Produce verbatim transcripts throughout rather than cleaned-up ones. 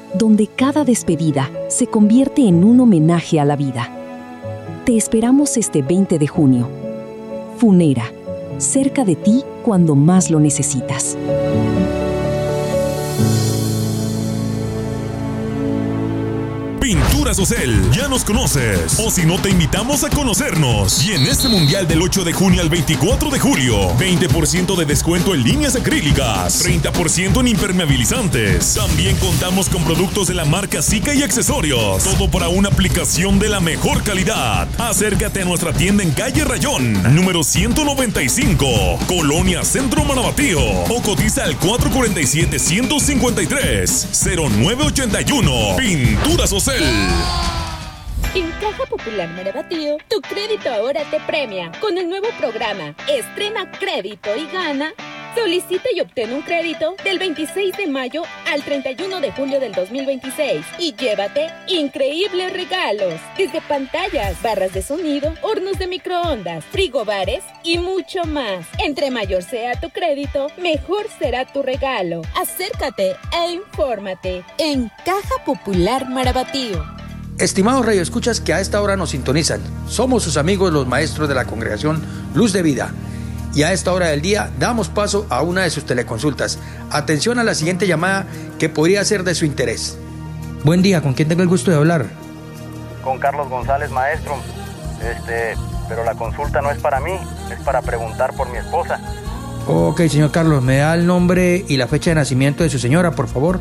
donde cada despedida se convierte en un homenaje a la vida. Te esperamos este veinte de junio. Funera, cerca de ti cuando más lo necesitas. Pinturas Ocel, ya nos conoces, o si no te invitamos a conocernos. Y en este mundial del ocho de junio al veinticuatro de julio, veinte por ciento de descuento en líneas acrílicas, treinta por ciento en impermeabilizantes. También contamos con productos de la marca Zika y accesorios, todo para una aplicación de la mejor calidad. Acércate a nuestra tienda en calle Rayón, número ciento noventa y cinco, Colonia Centro Marabatío, o cotiza al cuatro cuatro siete, uno cinco tres, cero nueve ocho uno. Pinturas Ocel. En Caja Popular Marabatío, tu crédito ahora te premia. Con el nuevo programa Estrena Crédito y Gana, solicita y obtén un crédito del veintiséis de mayo al treinta y uno de julio del dos mil veintiséis y llévate increíbles regalos, desde pantallas, barras de sonido, hornos de microondas, frigobares y mucho más. Entre mayor sea tu crédito, mejor será tu regalo. Acércate e infórmate en Caja Popular Marabatío. Estimados radioescuchas que a esta hora nos sintonizan, somos sus amigos los maestros de la congregación Luz de Vida. Y a esta hora del día damos paso a una de sus teleconsultas. Atención a la siguiente llamada que podría ser de su interés. Buen día, ¿con quién tengo el gusto de hablar? Con Carlos González, maestro. Este, pero la consulta no es para mí, es para preguntar por mi esposa. Ok, señor Carlos, ¿me da el nombre y la fecha de nacimiento de su señora, por favor?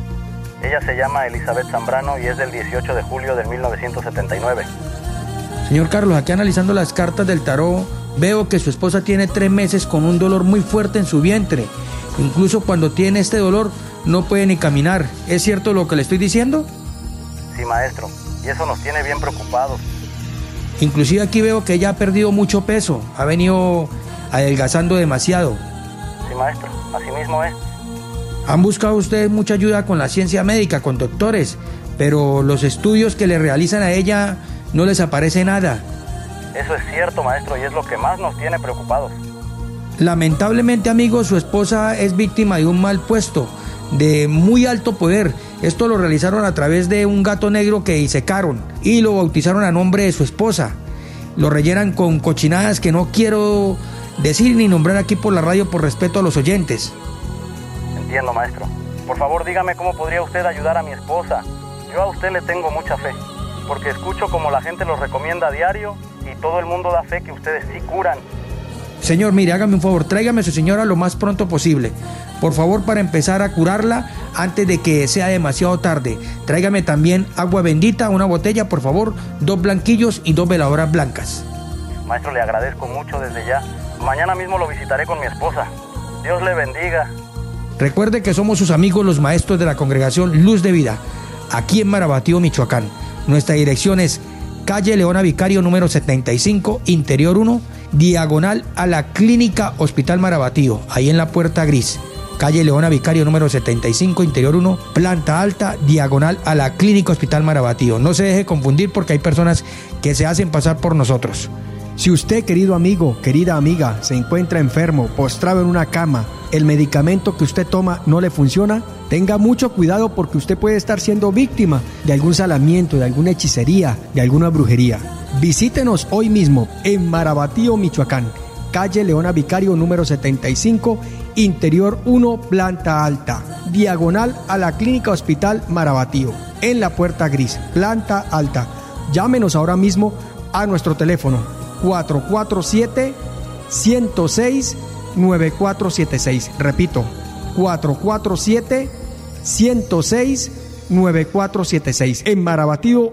Ella se llama Elizabeth Zambrano y es del dieciocho de julio de mil novecientos setenta y nueve. Señor Carlos, aquí analizando las cartas del tarot, veo que su esposa tiene tres meses con un dolor muy fuerte en su vientre. Incluso cuando tiene este dolor, no puede ni caminar. ¿Es cierto lo que le estoy diciendo? Sí, maestro, y eso nos tiene bien preocupados. Inclusive aquí veo que ella ha perdido mucho peso, ha venido adelgazando demasiado. Sí, maestro, así mismo es. Han buscado ustedes mucha ayuda con la ciencia médica, con doctores, pero los estudios que le realizan a ella no les aparece nada. Eso es cierto, maestro, y es lo que más nos tiene preocupados. Lamentablemente, amigo, su esposa es víctima de un mal puesto, de muy alto poder. Esto lo realizaron a través de un gato negro que disecaron y lo bautizaron a nombre de su esposa. Lo rellenan con cochinadas que no quiero decir ni nombrar aquí por la radio por respeto a los oyentes. Entiendo, maestro. Por favor, dígame cómo podría usted ayudar a mi esposa. Yo a usted le tengo mucha fe, porque escucho como la gente los recomienda a diario y todo el mundo da fe que ustedes sí curan. Señor, mire, hágame un favor, tráigame a su señora lo más pronto posible. Por favor, para empezar a curarla antes de que sea demasiado tarde. Tráigame también agua bendita, una botella, por favor, dos blanquillos y dos veladoras blancas. Maestro, le agradezco mucho desde ya. Mañana mismo lo visitaré con mi esposa. Dios le bendiga. Recuerde que somos sus amigos los maestros de la congregación Luz de Vida, aquí en Marabatío, Michoacán. Nuestra dirección es calle Leona Vicario número setenta y cinco, interior uno, diagonal a la clínica Hospital Marabatío, ahí en la puerta gris. Calle Leona Vicario número setenta y cinco, interior uno, planta alta, diagonal a la clínica Hospital Marabatío. No se deje confundir porque hay personas que se hacen pasar por nosotros. Si usted, querido amigo, querida amiga, se encuentra enfermo, postrado en una cama, el medicamento que usted toma no le funciona, tenga mucho cuidado porque usted puede estar siendo víctima de algún salamiento, de alguna hechicería, de alguna brujería. Visítenos hoy mismo en Marabatío, Michoacán, calle Leona Vicario número setenta y cinco, interior uno, planta alta, diagonal a la clínica Hospital Marabatío, en la puerta gris, planta alta. Llámenos ahora mismo a nuestro teléfono cuatro cuatro siete, uno cero seis, nueve cuatro siete seis. Repito, cuatro cuatro siete, uno cero seis, nueve cuatro siete seis. En Marabatío,